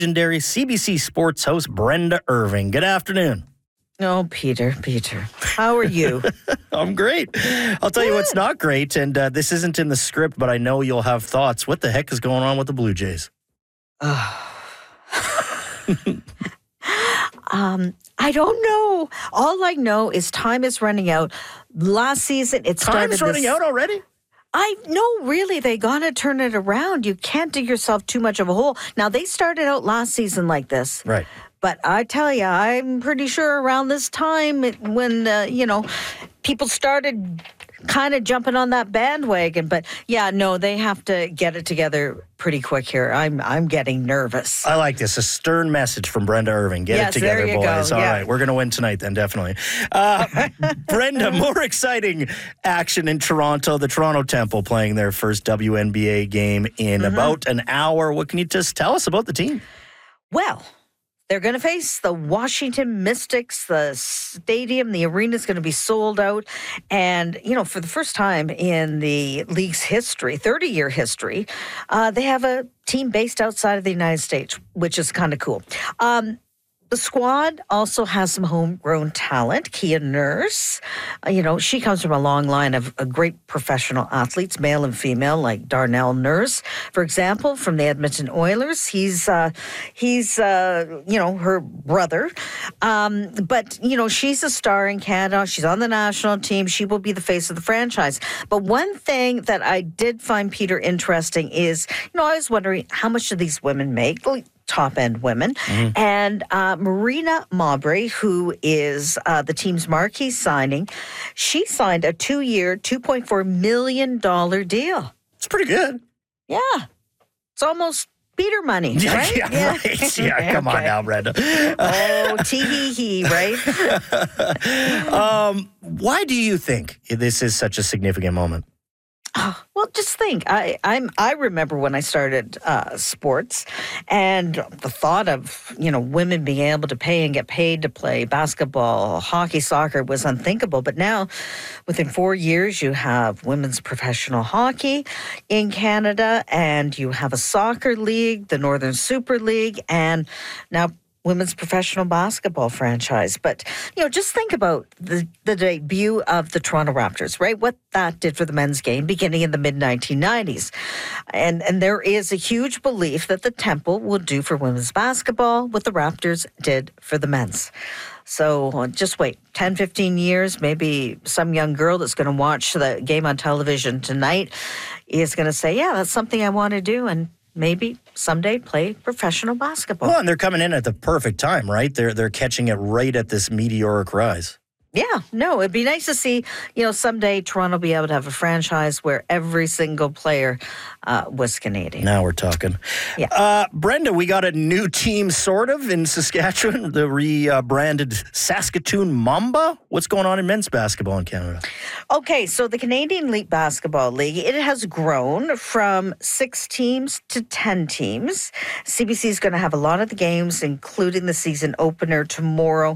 legendary CBC Sports host Brenda Irving. Good afternoon. Oh, Peter, how are you? I'm great. I'll tell you what's not great, and this isn't in the script, but I know you'll have thoughts. What the heck is going on with the Blue Jays? I don't know. All I know is time is running out. Last season, it started. Time's running out already? I know, really. They got to turn it around. You can't dig yourself too much of a hole. Now, they started out last season like this. Right. But I tell you, I'm pretty sure around this time when, people started kind of jumping on that bandwagon. But, yeah, no, they have to get it together pretty quick here. I'm getting nervous. I like this. A stern message from Brenda Irving. Get it together, boys. All right, we're going to win tonight then, definitely. Brenda, more exciting action in Toronto. The Toronto Temple playing their first WNBA game in about an hour. What can you just tell us about the team? Well, they're going to face the Washington Mystics. The stadium, the arena is going to be sold out. And, for the first time in the league's history, 30-year history, they have a team based outside of the United States, which is kind of cool. The squad also has some homegrown talent. Kia Nurse, she comes from a long line of great professional athletes, male and female, like Darnell Nurse, for example, from the Edmonton Oilers. He's her brother. But she's a star in Canada. She's on the national team. She will be the face of the franchise. But one thing that I did find, Peter, interesting is, I was wondering how much do these women make? Top-end women. And Marina Mabrey, who is the team's marquee signing, she signed a 2-year, $2.4 million deal. It's pretty good. Yeah. It's almost Peter money, right? Yeah, right. Yeah, come on now, Brenda. Tee-hee-hee, right? Why do you think this is such a significant moment? Oh, well, just think. I remember when I started sports, and the thought of women being able to pay and get paid to play basketball, hockey, soccer was unthinkable. But now, within 4 years, you have women's professional hockey in Canada, and you have a soccer league, the Northern Super League, and now women's professional basketball franchise. But, just think about the debut of the Toronto Raptors, right? What that did for the men's game beginning in the mid-1990s. And there is a huge belief that the Temple will do for women's basketball what the Raptors did for the men's. So just wait, 10, 15 years, maybe some young girl that's going to watch the game on television tonight is going to say, yeah, that's something I want to do, and maybe someday play professional basketball. Well, and they're coming in at the perfect time, right? They're catching it right at this meteoric rise. Yeah, no, it'd be nice to see, someday Toronto be able to have a franchise where every single player was Canadian. Now we're talking. Yeah. Brenda, we got a new team sort of in Saskatchewan, the rebranded Saskatoon Mamba. What's going on in men's basketball in Canada? Okay, so the Canadian Elite Basketball League, it has grown from 6 teams to 10 teams. CBC is going to have a lot of the games, including the season opener tomorrow.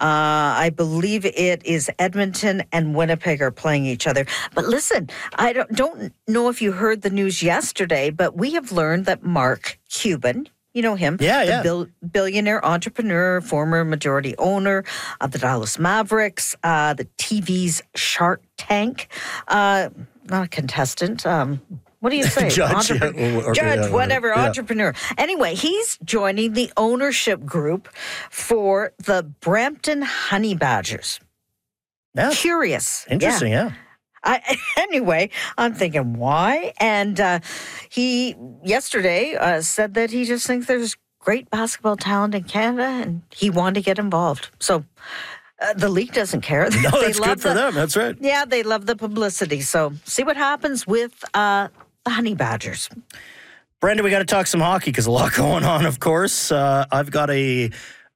I believe it is Edmonton and Winnipeg are playing each other. But listen, I don't know if you heard the news yesterday, but we have learned that Mark Cuban, you know him, the billionaire entrepreneur, former majority owner of the Dallas Mavericks, the TV's Shark Tank, not a contestant, what do you say? Judge, entrepreneur. Anyway, he's joining the ownership group for the Brampton Honey Badgers. Yeah. Curious. Interesting, yeah. Anyway, I'm thinking, why? And he yesterday said that he just thinks there's great basketball talent in Canada, and he wanted to get involved. So the league doesn't care. No, that's good for them. That's right. Yeah, they love the publicity. So see what happens with the Honey Badgers. Brenda, we got to talk some hockey because a lot going on, of course. I've got a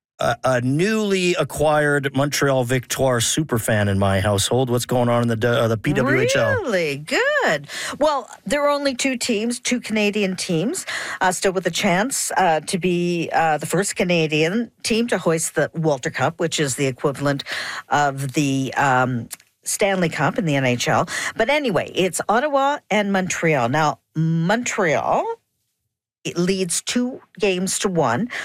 newly acquired Montreal Victoire superfan in my household. What's going on in the PWHL? Really good. Well, there are only 2 teams, 2 Canadian teams, still with a chance to be the first Canadian team to hoist the Walter Cup, which is the equivalent of the Stanley Cup in the NHL. But anyway, it's Ottawa and Montreal. Now, Montreal it leads 2 games to 1.